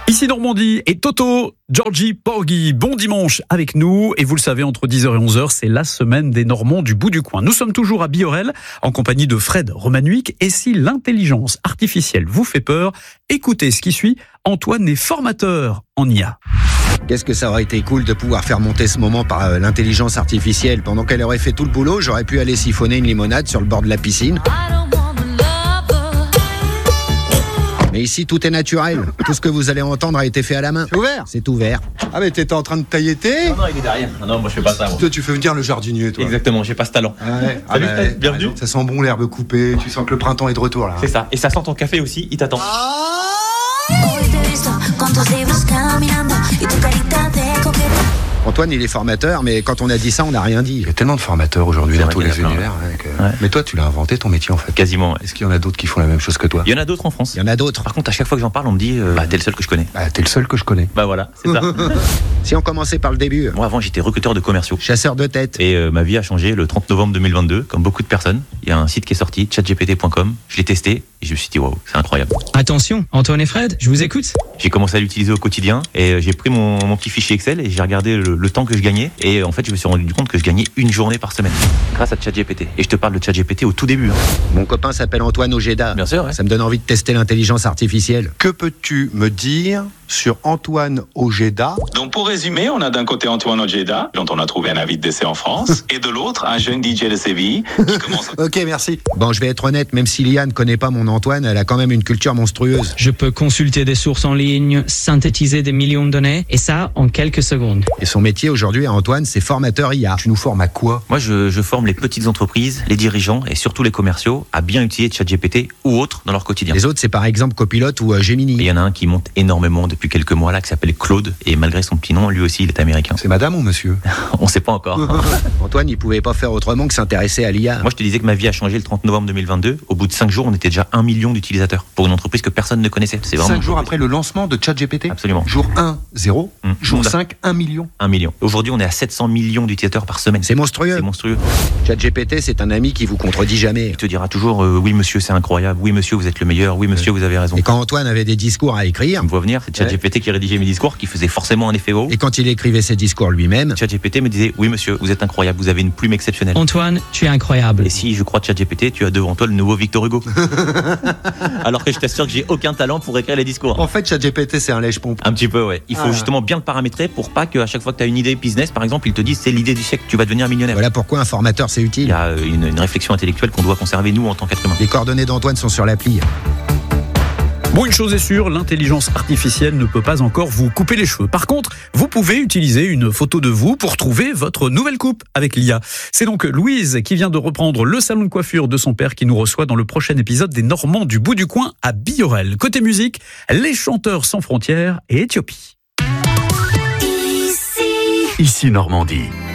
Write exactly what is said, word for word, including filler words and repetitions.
Ici Normandie et Toto, Georgie Porgy, bon dimanche avec nous. Et vous le savez, entre dix heures et onze heures, c'est la semaine des Normands du bout du coin. Nous sommes toujours à Biorel, en compagnie de Fred Romanuik. Et si l'intelligence artificielle vous fait peur, écoutez ce qui suit. Antoine est formateur en I A. Qu'est-ce que ça aurait été cool de pouvoir faire monter ce moment par euh, l'intelligence artificielle. Pendant qu'elle aurait fait tout le boulot, j'aurais pu aller siphonner une limonade sur le bord de la piscine. Mais ici, tout est naturel. Tout ce que vous allez entendre a été fait à la main. C'est ouvert. C'est ouvert. Ah mais t'étais en train de tailler tes... Non, non, il est derrière. Non, non, moi je fais pas ça. Moi. Toi tu fais venir le jardinier toi. Exactement, j'ai pas ce talent. Ah ouais. Ah Salut bah, Fred, bienvenue. Ça sent bon l'herbe coupée, tu sens que le printemps est de retour là. C'est ça, et ça sent ton café aussi, il t'attend. Antoine, il est formateur, mais quand on a dit ça, on n'a rien dit. Il y a tellement de formateurs aujourd'hui C'est dans vrai tous qu'il y en les a plein, univers. avec, euh, Ouais. Mais toi tu l'as inventé ton métier en fait. Quasiment. Ouais. Est-ce qu'il y en a d'autres qui font la même chose que toi? Il y en a d'autres en France. Il y en a d'autres. Par contre, à chaque fois que j'en parle, on me dit euh, bah, t'es le seul que je connais. Bah t'es le seul que je connais. Bah voilà, c'est ça. Si on commençait par le début, Moi avant, j'étais recruteur de commerciaux. chasseur de tête. Et euh, ma vie a changé le trente novembre deux mille vingt-deux, comme beaucoup de personnes. Il y a un site qui est sorti, chat G P T point com. Je l'ai testé et je me suis dit waouh, c'est incroyable. Attention, Antoine et Fred, je vous écoute. J'ai commencé à l'utiliser au quotidien et euh, j'ai pris mon, mon petit fichier Excel et j'ai regardé le, le temps que je gagnais. Et euh, en fait, je me suis rendu compte que je gagnais une journée par semaine grâce à ChatGPT. Et je te parle de ChatGPT au tout début. Hein. Mon copain s'appelle Antoine Ojeda. Bien sûr, ouais. Ça me donne envie de tester l'intelligence artificielle. Que peux-tu me dire sur Antoine Ojeda? Donc pour résumer, on a d'un côté Antoine Ojeda, dont on a trouvé un avis de décès en France, et de l'autre un jeune D J de Séville qui commence à... Ok, merci. Bon, je vais être honnête, même si Lia ne connaît pas mon Antoine, elle a quand même une culture monstrueuse. Je peux consulter des sources en ligne, synthétiser des millions de données, et ça en quelques secondes. Et son métier aujourd'hui à Antoine, c'est formateur I A. Tu nous formes à quoi? Moi, je, je forme les petites entreprises, les dirigeants et surtout les commerciaux à bien utiliser ChatGPT ou autre dans leur quotidien. Les autres, c'est par exemple Copilot ou euh, Et il Gemini. y en a un qui monte énormément depuis quelques mois là, qui s'appelle Claude. Et malgré son petit nom, lui aussi, il est américain. C'est madame ou monsieur? On sait pas encore. Antoine, il pouvait pas faire autrement que s'intéresser à l'I A. Moi, je te disais que ma vie a changé le trente novembre deux mille vingt-deux. Au bout de cinq jours, on était déjà un million d'utilisateurs pour une entreprise que personne ne connaissait. C'est vraiment Cinq jours après le lancement de ChatGPT? Absolument. Jour un, zéro. Hum. Jour Monde à- cinq, un million. un million. Aujourd'hui, on est à sept cents millions d'utilisateurs par semaine. C'est monstrueux. C'est monstrueux. ChatGPT, c'est un ami qui vous contredit jamais. Il te dira toujours euh, oui monsieur, c'est incroyable. Oui monsieur, vous êtes le meilleur. Oui monsieur, vous avez raison. Et quand Antoine avait des discours à écrire, Tu me vois venir, c'est ChatGPT qui rédigeait mes discours, qui faisait forcément un effet wow. et quand il écrivait ses discours lui-même, ChatGPT me disait oui monsieur, vous êtes incroyable, vous avez une plume exceptionnelle. Antoine, tu es incroyable. Et si je crois ChatGPT, tu as devant toi le nouveau Victor Hugo. Alors que je t'assure que j'ai aucun talent pour écrire les discours. En fait, ChatGPT, c'est un lèche-pompe. Un petit peu, ouais. Il faut Ah. justement bien le paramétrer pour pas qu'à chaque fois que tu as une idée business, par exemple, il te dise c'est l'idée du siècle, tu vas devenir millionnaire. voilà pourquoi un formateur c'est Il utile. y a euh, une, une réflexion intellectuelle qu'on doit conserver nous en tant qu'être humain. Les coordonnées d'Antoine sont sur l'appli. Bon, une chose est sûre, l'intelligence artificielle ne peut pas encore vous couper les cheveux. Par contre, vous pouvez utiliser une photo de vous pour trouver votre nouvelle coupe avec l'I A. C'est donc Louise qui vient de reprendre le salon de coiffure de son père qui nous reçoit dans le prochain épisode des Normands du bout du coin à Biorel. Côté musique, les chanteurs sans frontières et Éthiopie. Ici Normandie.